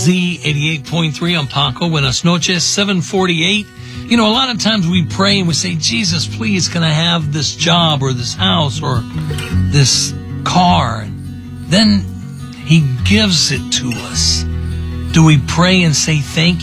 Z88.3 on Paco. Buenas noches, 7:48. You know, a lot of times we pray and we say, Jesus, please, can I have this job or this house or this car? Then he gives it to us. Do we pray and say thank you?